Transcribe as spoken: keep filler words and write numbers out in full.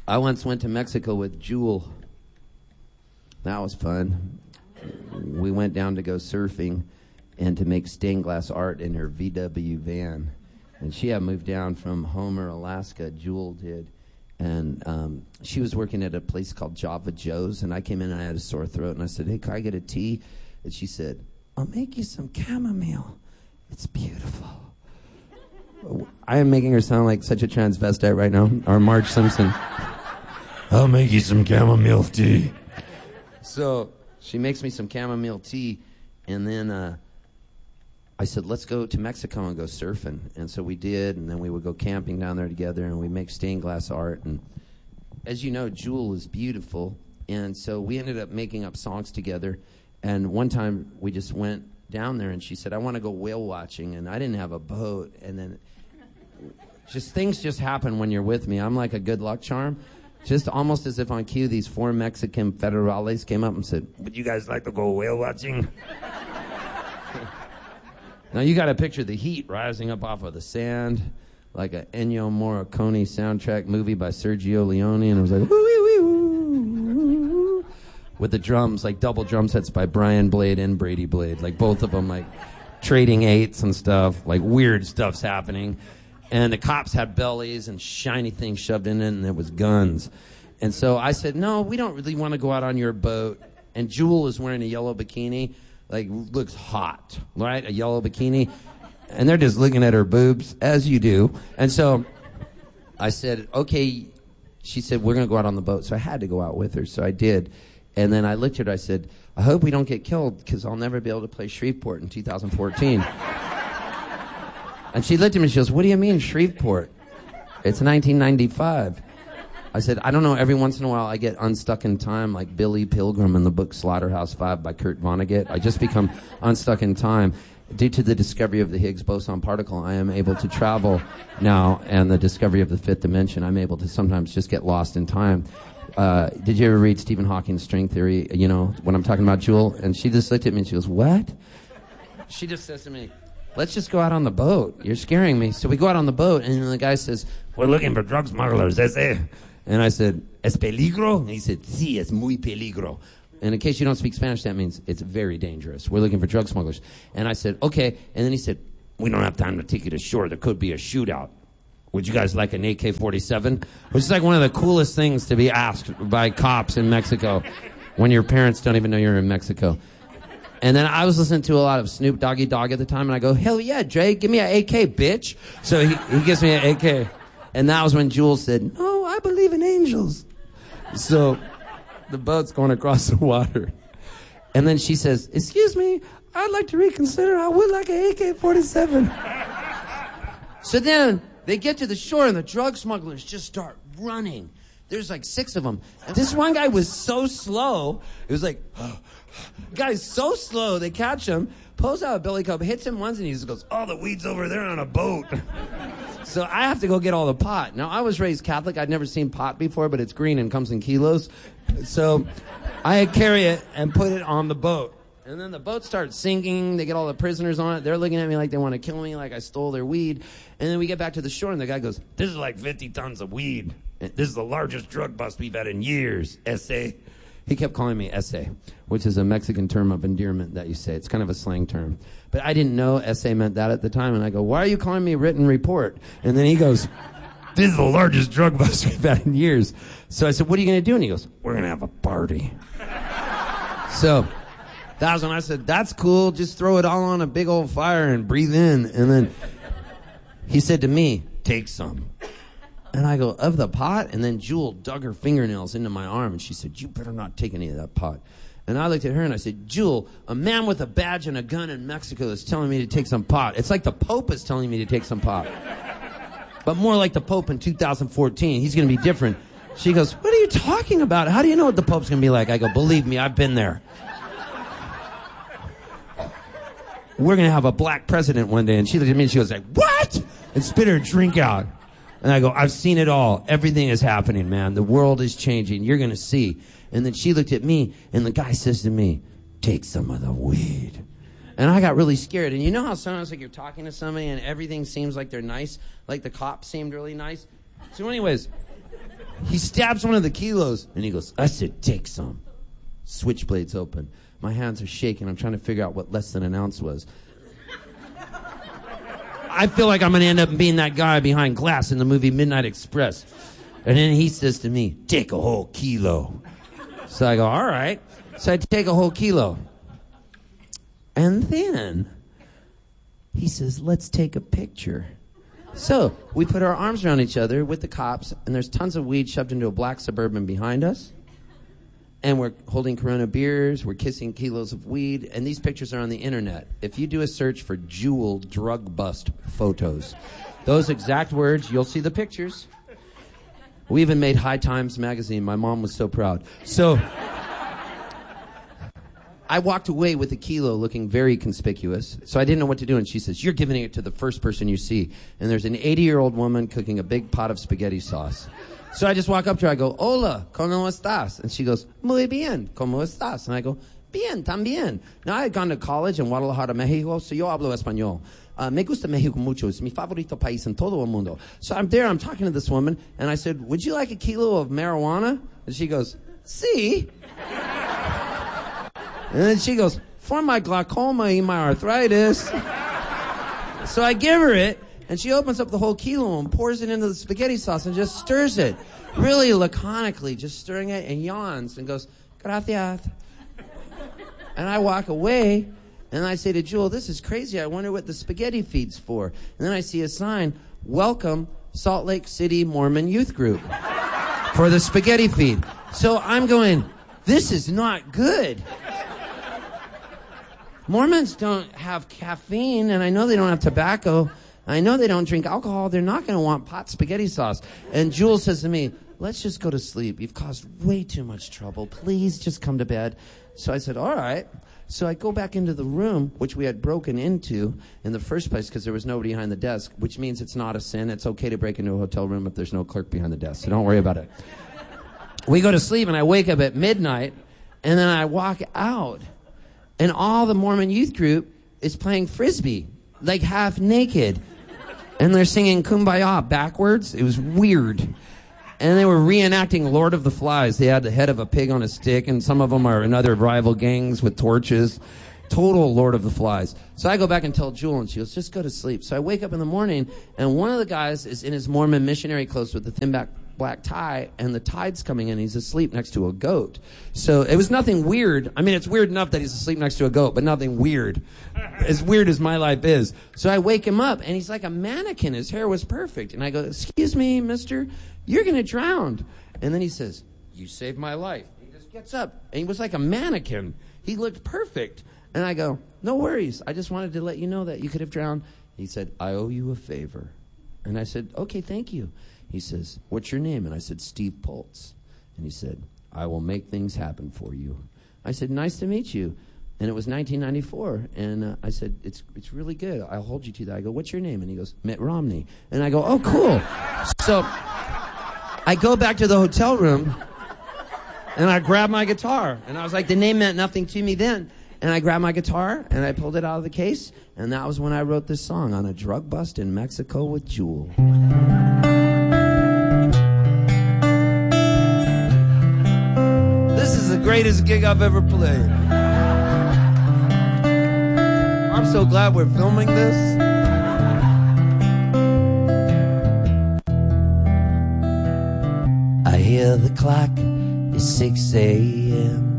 I once went to Mexico with Jewel. That was fun. We went down to go surfing and to make stained glass art in her V W van. And she had moved down from Homer, Alaska. Jewel did. And um, she was working at a place called Java Joe's. And I came in and I had a sore throat. And I said, hey, can I get a tea? And she said, I'll make you some chamomile. It's beautiful. I am making her sound like such a transvestite right now. Or Marge Simpson. I'll make you some chamomile tea. So she makes me some chamomile tea. And then uh, I said, let's go to Mexico and go surfing. And so we did. And then we would go camping down there together. And we make stained glass art. And as you know, Jewel is beautiful. And so we ended up making up songs together. And one time we just went down there and she said, I want to go whale watching. And I didn't have a boat. And then just things just happen when you're with me. I'm like a good luck charm. Just almost as if on cue, these four Mexican federales came up and said, would you guys like to go whale watching? Now you got to picture the heat rising up off of the sand, like a Ennio Morricone soundtrack movie by Sergio Leone, and it was like, woo, woo, woo, woo, with the drums, like double drum sets by Brian Blade and Brady Blade, like both of them, like trading eights and stuff, like weird stuff's happening. And the cops had bellies and shiny things shoved in it, and it was guns. And so I said, no, we don't really want to go out on your boat. And Jewel is wearing a yellow bikini, like, looks hot, right? A yellow bikini. And they're just looking at her boobs, as you do. And so I said, okay. She said, we're going to go out on the boat. So I had to go out with her, so I did. And then I looked at her, I said, I hope we don't get killed, because I'll never be able to play Shreveport in two thousand fourteen. And she looked at me and she goes, what do you mean Shreveport? It's nineteen ninety-five. I said, I don't know, every once in a while I get unstuck in time like Billy Pilgrim in the book Slaughterhouse Five by Kurt Vonnegut. I just become unstuck in time. Due to the discovery of the Higgs boson particle, I am able to travel now, and the discovery of the fifth dimension, I'm able to sometimes just get lost in time. Uh, did you ever read Stephen Hawking's string theory, you know, when I'm talking about Jewel? And she just looked at me and she goes, what? She just says to me, let's just go out on the boat. You're scaring me. So we go out on the boat, and the guy says, we're looking for drug smugglers, ese. And I said, es peligro? And he said, sí, es muy peligro. And in case you don't speak Spanish, that means it's very dangerous. We're looking for drug smugglers. And I said, okay. And then he said, we don't have time to take you to shore. There could be a shootout. Would you guys like an A K forty-seven? Which is like one of the coolest things to be asked by cops in Mexico when your parents don't even know you're in Mexico. And then I was listening to a lot of Snoop Doggy Dogg at the time, and I go, hell yeah, Dre, give me an A K, bitch. So he, he gives me an A K. And that was when Jewel said, no, I believe in angels. So the boat's going across the water. And then she says, excuse me, I'd like to reconsider. I would like an A K forty-seven. So then they get to the shore, and the drug smugglers just start running. There's like six of them. And this one guy was so slow. It was like, guy's so slow. They catch him, pulls out a billy club, hits him once, and he just goes, oh, the weed's over there on a boat. So I have to go get all the pot. Now, I was raised Catholic. I'd never seen pot before, but it's green and comes in kilos. So I carry it and put it on the boat. And then the boat starts sinking. They get all the prisoners on it. They're looking at me like they want to kill me, like I stole their weed. And then we get back to the shore, and the guy goes, this is like fifty tons of weed. This is the largest drug bust we've had in years, essay. He kept calling me essay, which is a Mexican term of endearment that you say. It's kind of a slang term. But I didn't know essay meant that at the time. And I go, why are you calling me written report? And then he goes, this is the largest drug bust we've had in years. So I said, what are you going to do? And he goes, we're going to have a party. So that was when I said, that's cool. Just throw it all on a big old fire and breathe in. And then he said to me, take some. And I go, of the pot? And then Jewel dug her fingernails into my arm, and she said, you better not take any of that pot. And I looked at her, and I said, Jewel, a man with a badge and a gun in Mexico is telling me to take some pot. It's like the Pope is telling me to take some pot. But more like the Pope in two thousand fourteen. He's going to be different. She goes, what are you talking about? How do you know what the Pope's going to be like? I go, believe me, I've been there. We're going to have a black president one day. And she looked at me, and she goes like, what? And spit her drink out. And I go, I've seen it all. Everything is happening, man. The world is changing. You're going to see. And then she looked at me, and the guy says to me, take some of the weed. And I got really scared. And you know how sometimes like you're talking to somebody and everything seems like they're nice? Like the cops seemed really nice? So anyways, He stabs one of the kilos, and he goes, I said, take some. Switchblades open. My hands are shaking. I'm trying to figure out what less than an ounce was. I feel like I'm going to end up being that guy behind glass in the movie Midnight Express. And then he says to me, take a whole kilo. So I go, all right. So I take a whole kilo. And then he says, let's take a picture. So we put our arms around each other with the cops, and there's tons of weed shoved into a black Suburban behind us. And we're holding Corona beers, we're kissing kilos of weed, and these pictures are on the internet. If you do a search for Jewel drug bust photos, those exact words, you'll see the pictures. We even made High Times magazine. My mom was so proud. So I walked away with a kilo looking very conspicuous. So I didn't know what to do. And she says, you're giving it to the first person you see. And there's an eighty-year-old woman cooking a big pot of spaghetti sauce. So I just walk up to her. I go, hola, ¿cómo estás? And she goes, muy bien, ¿cómo estás? And I go, bien, también. Now, I had gone to college in Guadalajara, Mexico, so yo hablo español. Uh, me gusta Mexico mucho. Es mi favorito país en todo el mundo. So I'm there, I'm talking to this woman, and I said, would you like a kilo of marijuana? And she goes, sí. And then she goes, for my glaucoma and my arthritis. So I give her it, and she opens up the whole kilo and pours it into the spaghetti sauce and just stirs it. Really laconically, just stirring it, and yawns and goes, gracias. And I walk away, and I say to Jewel, this is crazy. I wonder what the spaghetti feed's for. And then I see a sign, welcome Salt Lake City Mormon Youth Group for the spaghetti feed. So I'm going, this is not good. Mormons don't have caffeine, and I know they don't have tobacco. I know they don't drink alcohol. They're not going to want pot spaghetti sauce. And Jewel says to me, let's just go to sleep. You've caused way too much trouble. Please just come to bed. So I said, all right. So I go back into the room, which we had broken into in the first place because there was nobody behind the desk, which means it's not a sin. It's okay to break into a hotel room if there's no clerk behind the desk, so don't worry about it. We go to sleep, and I wake up at midnight, and then I walk out, and all the Mormon youth group is playing Frisbee, like half naked, and they're singing Kumbaya backwards. It was weird. And they were reenacting Lord of the Flies. They had the head of a pig on a stick, and some of them are in other rival gangs with torches. Total Lord of the Flies. So I go back and tell Jewel, and she goes, just go to sleep. So I wake up in the morning, and one of the guys is in his Mormon missionary clothes with the thin back black tie, and the tide's coming in. He's asleep next to a goat. So it was nothing weird. I mean, it's weird enough that he's asleep next to a goat, but nothing weird. As weird as my life is. So I wake him up, and he's like a mannequin. His hair was perfect. And I go, excuse me, mister, you're going to drown. And then he says, you saved my life. He just gets up, and he was like a mannequin. He looked perfect. And I go, no worries. I just wanted to let you know that you could have drowned. He said, I owe you a favor. And I said, okay, thank you. He says, what's your name? And I said, Steve Pultz. And he said, I will make things happen for you. I said, nice to meet you. And it was nineteen ninety-four. And uh, I said, it's it's really good. I'll hold you to that. I go, what's your name? And he goes, Mitt Romney. And I go, oh, cool. So I go back to the hotel room, and I grab my guitar. And I was like, the name meant nothing to me then. And I grabbed my guitar, and I pulled it out of the case. And that was when I wrote this song, On a Drug Bust in Mexico with Jewel. This is the greatest gig I've ever played. I'm so glad we're filming this. I hear the clock is six a.m.